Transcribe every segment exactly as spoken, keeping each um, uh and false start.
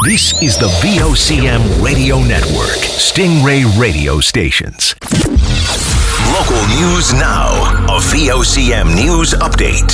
This is the V O C M Radio Network, Stingray Radio Stations. Local news now. A V O C M news update.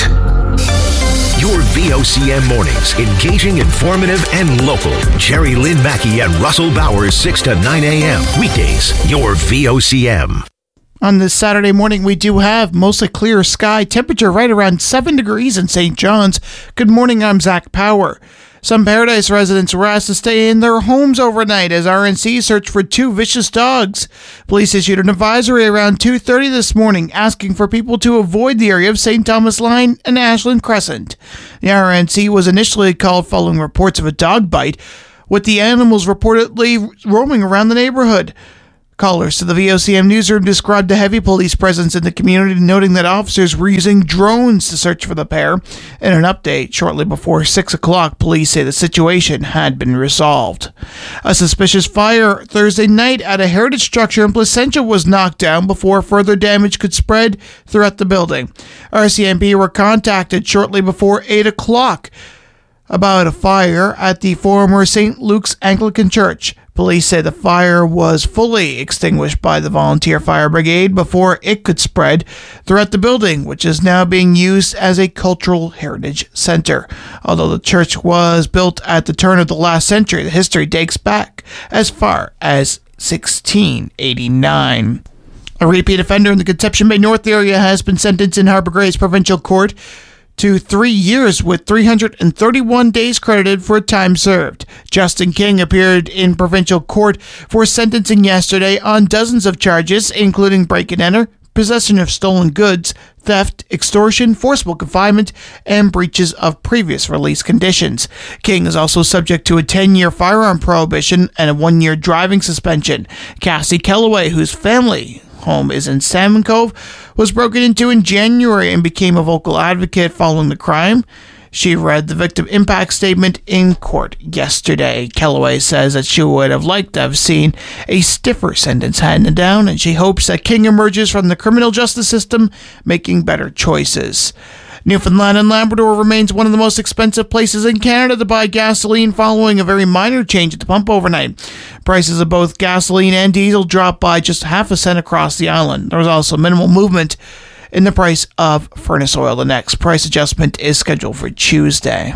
Your V O C M mornings, engaging, informative, and local. Jerry Lynn Mackey and Russell Bowers, six to nine a.m. Weekdays, your V O C M. On this Saturday morning, we do have mostly clear sky, temperature right around seven degrees in Saint John's. Good morning, I'm Zach Power. Some Paradise residents were asked to stay in their homes overnight as R N C searched for two vicious dogs. Police issued an advisory around two thirty this morning asking for people to avoid the area of Saint Thomas Line and Ashland Crescent. The R N C was initially called following reports of a dog bite, with the animals reportedly roaming around the neighborhood. Callers to the V O C M newsroom described a heavy police presence in the community, noting that officers were using drones to search for the pair. In an update shortly before six o'clock, police say the situation had been resolved. A suspicious fire Thursday night at a heritage structure in Placentia was knocked down before further damage could spread throughout the building. R C M P were contacted shortly before eight o'clock about a fire at the former Saint Luke's Anglican Church. Police say the fire was fully extinguished by the volunteer fire brigade before it could spread throughout the building, which is now being used as a cultural heritage center. Although the church was built at the turn of the last century, the history dates back as far as sixteen eighty-nine. A repeat offender in the Conception Bay North area has been sentenced in Harbor Grace Provincial Court to three years with three hundred thirty-one days credited for time served. Justin King appeared in provincial court for sentencing yesterday on dozens of charges, including break and enter, possession of stolen goods, theft, extortion, forcible confinement, and breaches of previous release conditions. King is also subject to a ten-year firearm prohibition and a one-year driving suspension. Cassie Kellaway, whose family home is in Salmon Cove, was broken into in January and became a vocal advocate following the crime. She read the victim impact statement in court yesterday. Kellaway says that she would have liked to have seen a stiffer sentence handed down, and she hopes that King emerges from the criminal justice system making better choices. Newfoundland and Labrador remains one of the most expensive places in Canada to buy gasoline following a very minor change at the pump overnight. Prices of both gasoline and diesel dropped by just half a cent across the island. There was also minimal movement in the price of furnace oil. The next price adjustment is scheduled for Tuesday.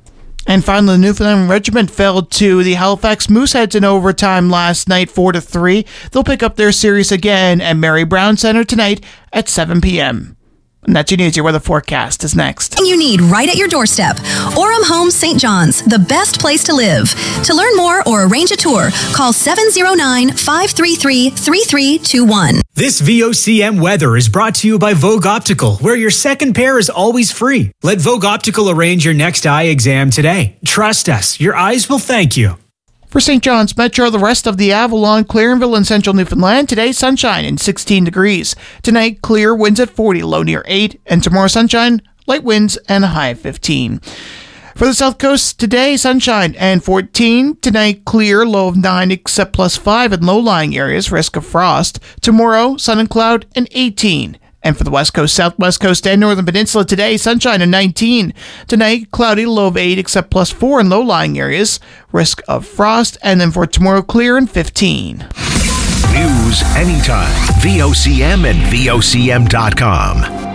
And finally, the Newfoundland Regiment fell to the Halifax Mooseheads in overtime last night, four to three. They'll pick up their series again at Mary Brown Center tonight at seven p.m. And that's your news. Your weather forecast is next. You need right at your doorstep. Orem Homes Saint John's, the best place to live. To learn more or arrange a tour, call seven oh nine, five three three, three three two one. This V O C M weather is brought to you by Vogue Optical, where your second pair is always free. Let Vogue Optical arrange your next eye exam today. Trust us, your eyes will thank you. For Saint John's Metro, the rest of the Avalon, Clarenville, and central Newfoundland, today sunshine and sixteen degrees. Tonight, clear, winds at forty, low near eight. And tomorrow, sunshine, light winds, and a high of fifteen. For the South Coast, today, sunshine and fourteen. Tonight, clear, low of nine, except plus five in low-lying areas, risk of frost. Tomorrow, sun and cloud and eighteen. And for the West Coast, Southwest Coast, and Northern Peninsula today, sunshine and nineteen. Tonight, cloudy, low of eight, except plus four in low-lying areas, risk of frost. And then for tomorrow, clear and fifteen. News anytime. V O C M and V O C M dot com.